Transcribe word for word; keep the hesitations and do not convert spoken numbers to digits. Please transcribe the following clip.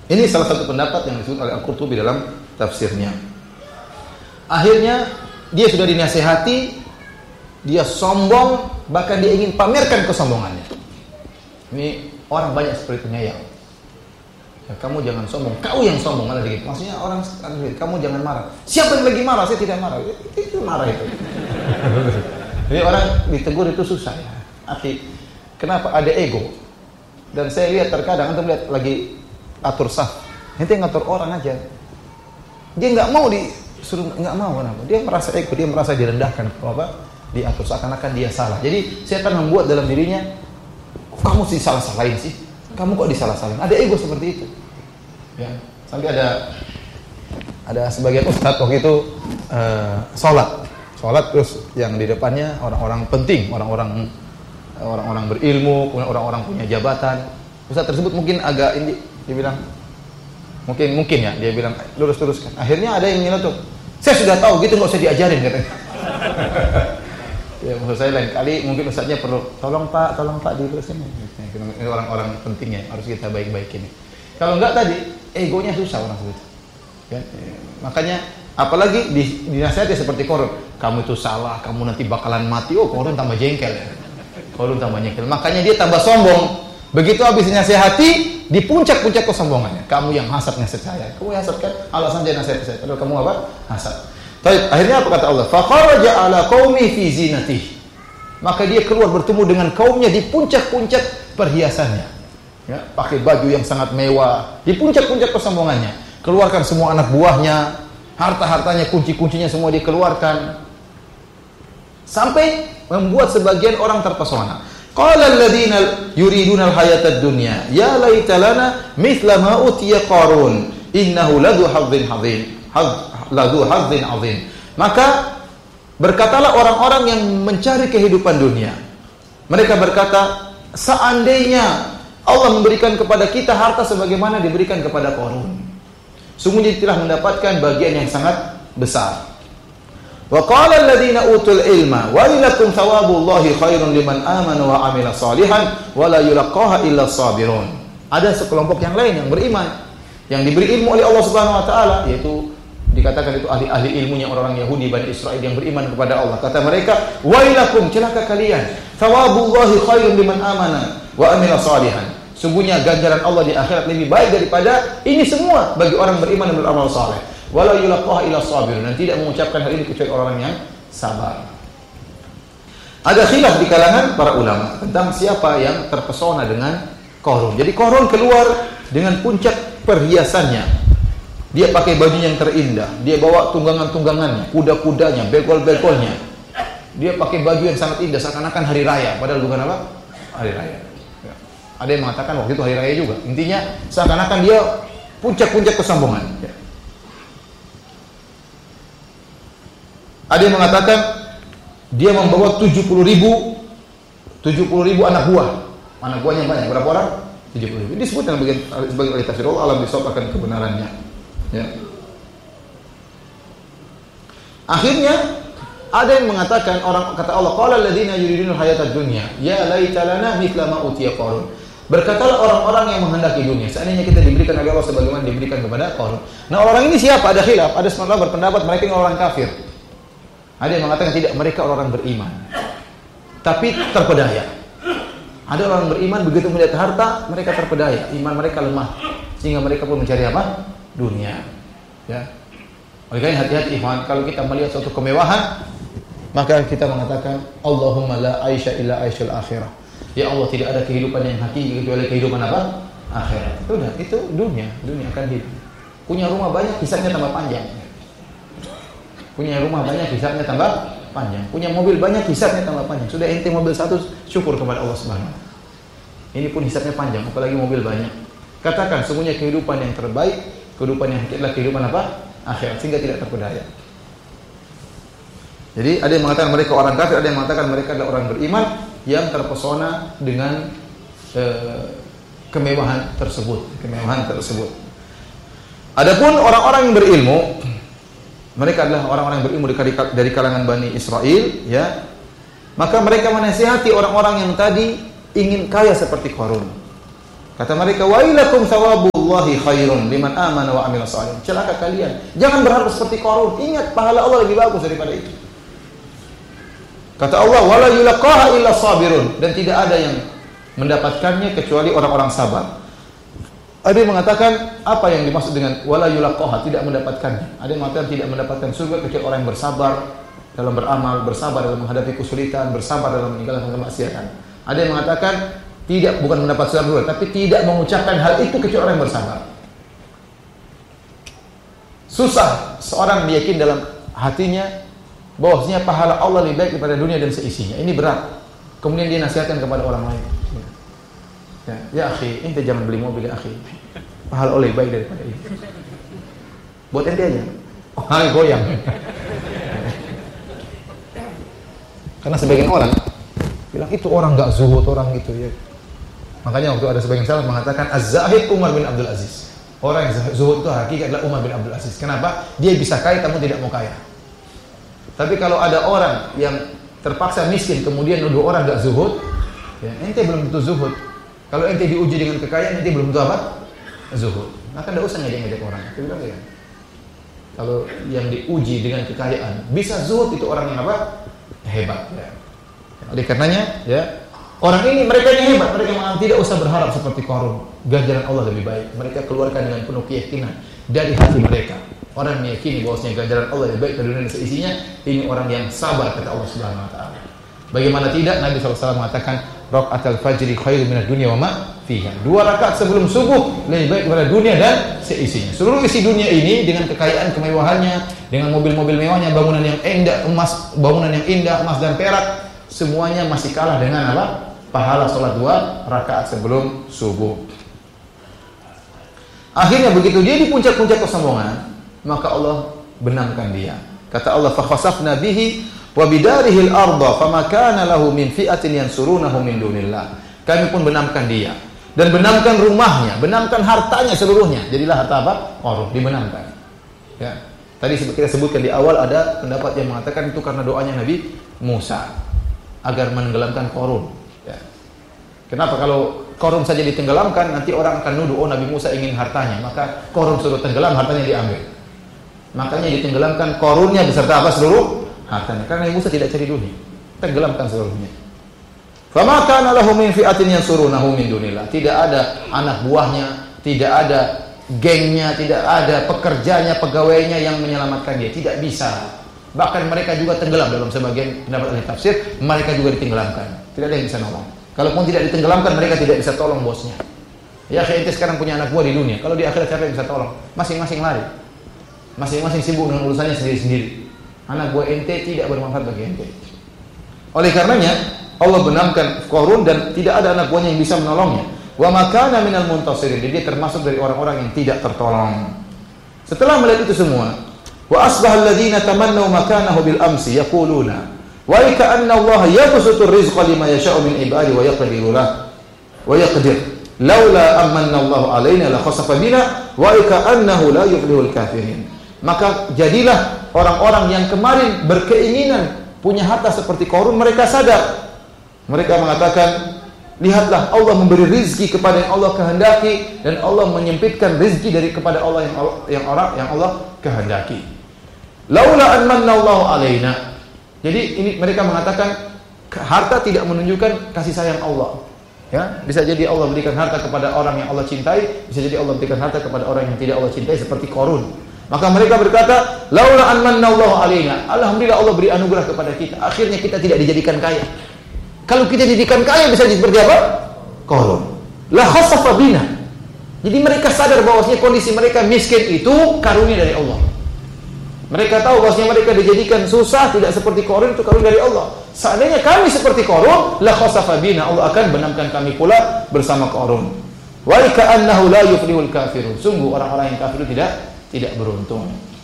Ini salah satu pendapat yang disebut oleh Al-Qurtubi dalam tafsirnya. Akhirnya dia sudah dinasihati, dia sombong, bahkan dia ingin pamerkan kesombongannya. Ini orang banyak seperti itu, ya. Ya, kamu jangan sombong, kau yang sombong malah dikit. Maksudnya orang kamu jangan marah. Siapa yang lagi marah? Saya tidak marah. Itu marah itu. Jadi orang ditegur itu susah ya. Arti kenapa ada ego? Dan saya lihat terkadang antum lihat lagi atur saf, nanti ngatur orang aja. Dia nggak mau disuruh, nggak mau kenapa? Dia merasa ego, dia merasa direndahkan, apa? Diatur seakan-akan dia salah. Jadi setan membuat dalam dirinya, kamu sih salah-salahin sih. Kamu kok disalah-salahin? Ada ego seperti itu. Ya, sampai ada ada sebagian ustadz waktu itu uh, sholat, sholat terus yang di depannya orang-orang penting, orang-orang orang-orang berilmu, orang-orang punya jabatan. Ustadz tersebut mungkin agak ini, dia bilang, mungkin mungkin ya, dia bilang lurus-luruskan. Akhirnya ada yang nyeletuk, saya sudah tahu gitu, nggak usah diajarin katanya. Ya, maksud saya lain kali mungkin ustadznya perlu, tolong pak, tolong pak dilurusin. Ini orang-orang pentingnya harus kita baik-baikin. Kalau enggak tadi egonya susah orang seperti itu. Ya, ya. Makanya apalagi di dinasihati seperti Qarun, kamu itu salah, kamu nanti bakalan mati. Oh, Qarun tambah jengkel. Qarun tambah jengkel. Makanya dia tambah sombong. Begitu habis dinasihati, di puncak-puncak kesombongannya. Kamu yang hasad nasihat saya. Kamu yang hasad kan? Alasan dia nasihat saya. Padahal kamu apa? Hasad. Baik, akhirnya apa kata Allah? Fa kharaja ala qaumi fi zinatihi. Maka dia keluar bertemu dengan kaumnya di puncak-puncak perhiasannya. Ya, pakai baju yang sangat mewah, di puncak-puncak kesombongannya. Keluarkan semua anak buahnya, harta-hartanya, kunci-kuncinya semua dikeluarkan. Sampai membuat sebagian orang terpesona. Qala alladziina yuriduna al-hayata ad-dunya, ya laita lana mithla ma utiya Qarun, innahu ladzu hadzin hadzin. Ladzu hadzin azim. Maka berkatalah orang-orang yang mencari kehidupan dunia. Mereka berkata, seandainya Allah memberikan kepada kita harta sebagaimana diberikan kepada Qarun, sungguhnya telah mendapatkan bagian yang sangat besar. Wa qala alladziina utul ilma wailakum thawabullahi khairun liman amana wa amila shalihan wa la yulaqaha illa sabirun. Ada sekelompok yang lain yang beriman, yang diberi ilmu oleh Allah Subhanahu wa taala, yaitu dikatakan itu ahli-ahli ilmunya orang-orang Yahudi Bani Israel yang beriman kepada Allah. Kata mereka, wailakum, celaka kalian, thawabullahi khairun liman amana wa amila shalihan. Sungguhnya ganjaran Allah di akhirat lebih baik daripada ini semua bagi orang beriman dan beramal saleh. Wala yulaqaha illa sabirun, dan tidak mengucapkan hal ini kecuali orang yang sabar. Ada khilaf di kalangan para ulama tentang siapa yang terpesona dengan Qarun. Jadi Qarun keluar dengan puncak perhiasannya. Dia pakai baju yang terindah, dia bawa tunggangan-tunggangannya, kuda-kudanya, begol-begolnya. Dia pakai baju yang sangat indah, seakan-akan hari raya, padahal bukan apa? Hari raya. Ya. Ada yang mengatakan waktu itu hari raya juga. Intinya seakan-akan dia puncak-puncak kesombongan. Ya. Ada yang mengatakan dia membawa tujuh puluh ribu tujuh puluh ribu anak buah. Anak buahnya banyak, berapa orang? tujuh puluh ribu. Ini disebut dalam bagian sebagai oleh tafsir Allah, alam bisawab akan kebenarannya. Ya. Akhirnya ada yang mengatakan, orang kata Allah, qala alladziina yuriduna al-hayata ad-dunya, ya laita lana mithla ma utiya Qarun. Berkatalah orang-orang yang menghendaki dunia, seandainya kita diberikan oleh Allah sebagaimana diberikan kepada Qarun. Nah, orang ini siapa? Ada khilaf. Ada semua berpendapat mereka ini orang kafir. Ada yang mengatakan tidak, mereka orang beriman, tapi terpedaya. Ada orang beriman begitu melihat harta, mereka terpedaya, iman mereka lemah, sehingga mereka pun mencari apa? Dunia. Ya. Oleh karena hati-hati ikhwan, kalau kita melihat suatu kemewahan, maka kita mengatakan Allahumma la aisha illa aishul akhirah. Ya Allah, tidak ada kehidupan yang hakiki kecuali kehidupan apa? Akhirat. Itu udah, itu dunia, dunia akan hidup. Punya rumah banyak, hisabnya tambah panjang. Punya rumah banyak, hisabnya tambah panjang. Punya mobil banyak, hisabnya tambah panjang. Sudah ente mobil satu, syukur kepada Allah Subhanahu wa taala. Ini pun hisabnya panjang, apalagi mobil banyak. Katakan semuanya kehidupan yang terbaik, kehidupan yang adalah kehidupan apa? Akhirat, sehingga tidak terpedaya. Jadi ada yang mengatakan mereka orang kafir, ada yang mengatakan mereka adalah orang beriman yang terpesona dengan eh, kemewahan tersebut, kemewahan tersebut. Adapun orang-orang yang berilmu, mereka adalah orang-orang yang berilmu dari kalangan Bani Israel, ya. Maka mereka menasihati orang-orang yang tadi ingin kaya seperti Qarun. Kata mereka, wailakum thawabu Sawabullahi khairun liman amana wa amila shalihan. Celaka kalian. Jangan berharap seperti Qarun. Ingat pahala Allah lebih bagus daripada itu. Kata Allah, wala yulaqaha illa sabirun, dan tidak ada yang mendapatkannya kecuali orang-orang sabar. Ada yang mengatakan apa yang dimaksud dengan wala yulaqaha, tidak mendapatkannya. Ada yang mengatakan tidak mendapatkan surga kecuali orang yang bersabar dalam beramal, bersabar dalam menghadapi kesulitan, bersabar dalam meninggalkan kemaksiatan. Ada yang mengatakan tidak, bukan mendapat surga, tapi tidak mengucapkan hal itu kecuali orang yang bersabar. Susah seorang meyakini dalam hatinya bahwasanya pahala Allah lebih baik daripada dunia dan seisinya. Ini berat. Kemudian dia nasihatkan kepada orang lain. Ya, ya akhi, ente jangan beli mobil ya akhi. Pahala Allah lebih baik daripada ini. Buat ente aja. Oh, goyang. Karena sebagian orang bilang itu orang enggak zuhud, orang gitu ya. Makanya waktu ada sebagian salaf mengatakan az-zahid Umar bin Abdul Aziz. Orang yang zuhud itu hakikat adalah Umar bin Abdul Aziz. Kenapa? Dia bisa kaya kamu tidak mau kaya. Tapi kalau ada orang yang terpaksa miskin kemudian nuduh orang enggak zuhud, ya ente belum tentu zuhud. Kalau ente diuji dengan kekayaan, ente belum tentu apa? Zuhud. Maka enggak usah ngedek-ngedek orang. Itu bilang ya. Kalau yang diuji dengan kekayaan bisa zuhud, itu orang yang apa? Hebat ya. Oleh karenanya ya, orang ini mereka yang hebat, mereka memang tidak usah berharap seperti Qarun. Ganjaran Allah lebih baik. Mereka keluarkan dengan penuh keyakinan dari hati mereka. Orang meyakini bahwasanya ganjaran Allah lebih baik dari dunia dan seisinya. Ini orang yang sabar, kata Allah Subhanahu wa taala. Bagaimana tidak, Nabi shallallahu alaihi wasallam mengatakan rakaatul fajri khairun minad dunya wa ma fiha. Dua rakaat sebelum subuh lebih baik daripada dunia dan seisinya. Seluruh isi dunia ini dengan kekayaan kemewahannya, dengan mobil-mobil mewahnya, bangunan yang indah, emas, bangunan yang indah, emas dan perak, semuanya masih kalah dengan apa? Pahala salat dua rakaat sebelum subuh. Akhirnya begitu dia di puncak-puncak kesombongan, maka Allah benamkan dia. Kata Allah, fa khasafna bihi wa bidarihi al-ardha fama kana lahu min fi'atin yansurunahu min dunillah. Kami pun benamkan dia dan benamkan rumahnya, benamkan hartanya seluruhnya. Jadilah harta apa? Qarun, dibenamkan. Ya. Tadi kita sebutkan di awal ada pendapat yang mengatakan itu karena doanya Nabi Musa agar menenggelamkan Qarun. Ya. Kenapa kalau Qarun saja ditenggelamkan, nanti orang akan nuduh oh Nabi Musa ingin hartanya, maka Qarun suruh tenggelam, hartanya diambil. Makanya ditenggelamkan Qarunnya beserta apa seluruh hartanya. Karena Nabi Musa tidak cari dunia, tenggelamkan seluruhnya. Fama kana lahu min fi'atin yansurunahu min dunillah. Tidak ada anak buahnya, tidak ada gengnya, tidak ada pekerjanya, pegawainya yang menyelamatkan dia. Tidak bisa. Bahkan mereka juga tenggelam dalam sebagian pendapat ahli tafsir, mereka juga ditenggelamkan. Tidak ada yang bisa nolong. Kalaupun tidak ditenggelamkan, mereka tidak bisa tolong bosnya. Ya, ente sekarang punya anak buah di dunia. Kalau di akhirat siapa yang bisa tolong? Masing-masing lari. Masing-masing sibuk dengan urusannya sendiri-sendiri. Anak buah ente tidak bermanfaat bagi ente. Oleh karenanya, Allah benamkan Qarun dan tidak ada anak buahnya yang bisa menolongnya. Wa makana minal muntasirin. Dia termasuk dari orang-orang yang tidak tertolong. Setelah melihat itu semua, wa asbahal ladzina tamannaw makanahu bil amsi yaquluna wa ka'anna Allah yabsutu ar-rizqa liman yasha'u min ibadi wa yaqdiru lahu wa yaqdir laula amanna Allah alaina la khasafa bina wa ka'annahu la yuflihul kafirin. Maka jadilah orang-orang yang kemarin berkeinginan punya harta seperti Qarun, mereka sadar. Mereka mengatakan, lihatlah Allah memberi rizki kepada yang Allah kehendaki dan Allah menyempitkan rizki dari kepada Allah yang yang orang yang Allah kehendaki. Laula an manallahu alaina. Jadi ini mereka mengatakan harta tidak menunjukkan kasih sayang Allah. Ya, bisa jadi Allah berikan harta kepada orang yang Allah cintai, bisa jadi Allah berikan harta kepada orang yang tidak Allah cintai seperti Qarun. Maka mereka berkata, laula an manallahu alaina. Alhamdulillah Allah beri anugerah kepada kita. Akhirnya kita tidak dijadikan kaya. Kalau kita dijadikan kaya bisa jadi seperti apa? Qarun. La khasafa bina. Jadi mereka sadar bahwasanya kondisi mereka miskin itu karunia dari Allah. Mereka tahu bahwasanya mereka dijadikan susah tidak seperti Qarun, itu karunia dari Allah. Seandainya kami seperti Qarun, la khasafa bina, Allah akan benamkan kami pula bersama Qarun. Wa ka'annahu la yuflihul kafirun. Sungguh orang-orang yang kafir itu tidak tidak beruntung.